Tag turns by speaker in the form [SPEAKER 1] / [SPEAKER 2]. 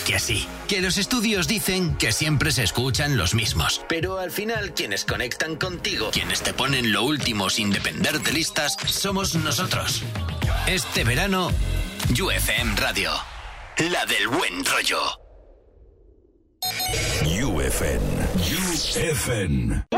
[SPEAKER 1] que sí, que los estudios dicen que siempre se escuchan los mismos, pero al final quienes conectan contigo, quienes te ponen lo último sin depender de listas, somos nosotros. Este verano, UFM Radio, la del buen rollo.
[SPEAKER 2] UFM.